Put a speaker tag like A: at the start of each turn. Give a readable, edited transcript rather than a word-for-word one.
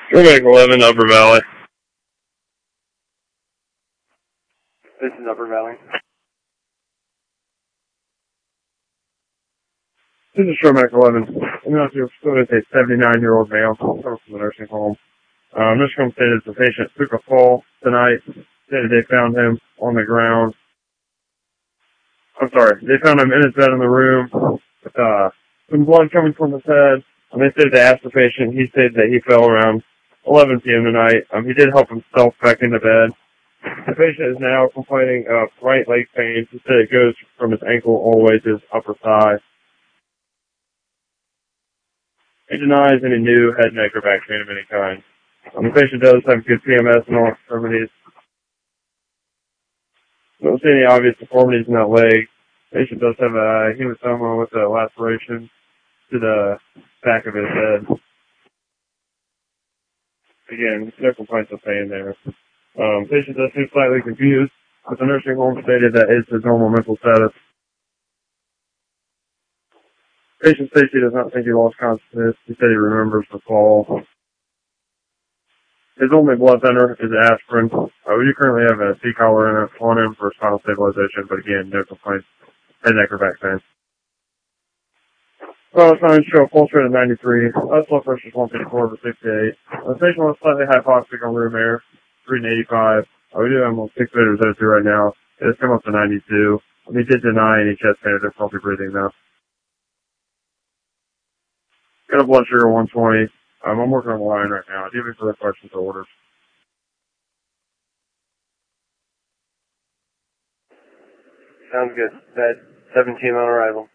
A: Clinic 11, Upper Valley.
B: This is Upper Valley.
A: This is Shermack 11. I'm out to your facility with a 79-year-old male coming from the nursing home. Nurse home stated the patient took a fall tonight. Stated they found him on the ground. They found him in his bed in the room with some blood coming from his head. They said they asked the patient. He said that he fell around 11 p.m. tonight. He did help himself back into bed. The patient is now complaining of right leg pain. He said it goes from his ankle all the way to his upper thigh. He denies any new head, neck, or back pain of any kind. The patient does have good PMS and all extremities. Don't see any obvious deformities in that leg. The patient does have a hematoma with a laceration to the back of his head. Again, no complaints of pain there. Patient does seem slightly confused, but the nursing home stated that it's his normal mental status. Patient states he does not think he lost consciousness. He said he remembers the fall. His only blood thinner is aspirin. We do currently have a C-collar on him for spinal stabilization, but again, no complaints. Head, neck, or back pain. Vital signs show a pulse rate of 93. Blood pressure is 154/68. The patient was slightly hypoxic on room air, 385. We do have him on 6 meters O2 right now. It has come up to 92. He did deny any chest pain or difficulty breathing though. Got a blood sugar of 120. I'm working on the line right now. Do you have any further questions or orders?
B: Sounds good. Bed 17 on arrival.